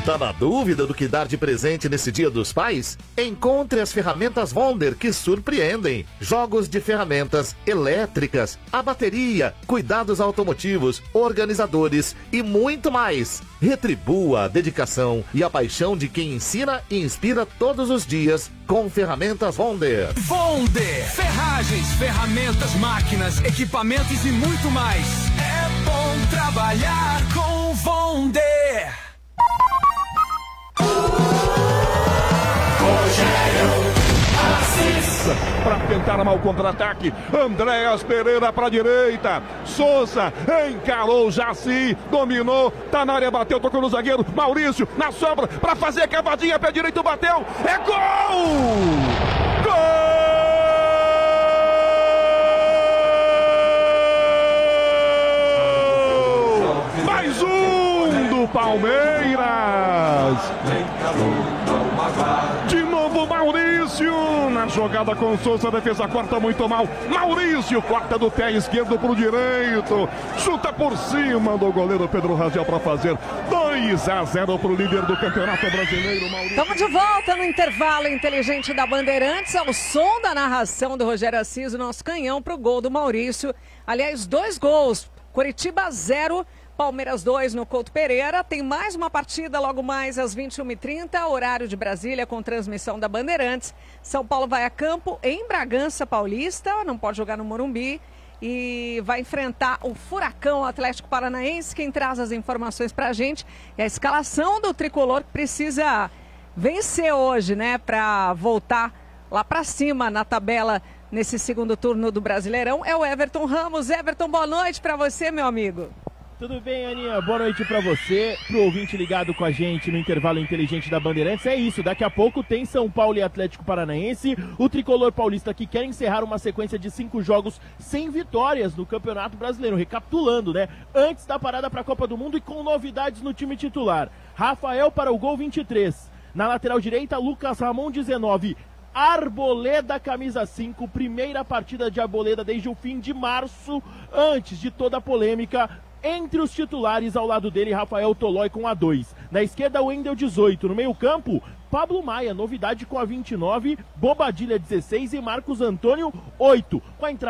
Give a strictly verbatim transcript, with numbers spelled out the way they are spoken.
Tá na dúvida do que dar de presente nesse Dia dos Pais? Encontre as ferramentas Wonder que surpreendem. Jogos de ferramentas elétricas, a bateria, cuidados automotivos, organizadores e muito mais. Retribua a dedicação e a paixão de quem ensina e inspira todos os dias com ferramentas Wonder. Wonder! Ferragens, ferramentas, máquinas, equipamentos e muito mais. É bom trabalhar com Wonder! Para tentar armar o contra-ataque, Andréas Pereira para a direita, Souza encarou Jaci, dominou, tá na área, bateu, tocou no zagueiro, Maurício na sobra para fazer a cavadinha, pé direito, bateu, é gol! Gol! Mais um do Palmeiras! De novo Maurício na jogada com Souza, defesa corta muito mal, Maurício corta do pé esquerdo pro direito, chuta por cima do goleiro Pedro Rangel para fazer dois a zero pro líder do Campeonato Brasileiro, Maurício. Estamos de volta no intervalo inteligente da Bandeirantes, ao som da narração do Rogério Assis, o nosso canhão pro gol do Maurício. Aliás, dois gols, Coritiba zero, Palmeiras dois no Couto Pereira. Tem mais uma partida logo mais às vinte e uma e trinta, horário de Brasília, com transmissão da Bandeirantes. São Paulo vai a campo em Bragança Paulista, não pode jogar no Morumbi, e vai enfrentar o Furacão Atlético Paranaense. Quem traz as informações pra gente é a escalação do tricolor, que precisa vencer hoje, né, para voltar lá para cima na tabela nesse segundo turno do Brasileirão. É o Everton Ramos. Everton, boa noite para você, meu amigo. Tudo bem, Aninha? Boa noite pra você, pro ouvinte ligado com a gente no intervalo inteligente da Bandeirantes. É isso, daqui a pouco tem São Paulo e Atlético Paranaense, o tricolor paulista que quer encerrar uma sequência de cinco jogos sem vitórias no Campeonato Brasileiro. Recapitulando, né? Antes da parada pra Copa do Mundo e com novidades no time titular. Rafael para o gol vinte e três. Na lateral direita, Lucas Ramon dezenove. Arboleda, camisa cinco, primeira partida de Arboleda desde o fim de março, antes de toda a polêmica. Entre os titulares, ao lado dele, Rafael Tolói com a dois. Na esquerda, Wendel, dezoito. No meio campo, Pablo Maia, novidade com a vinte e nove. Bobadilha, dezesseis. E Marcos Antônio, oito. Com a entrada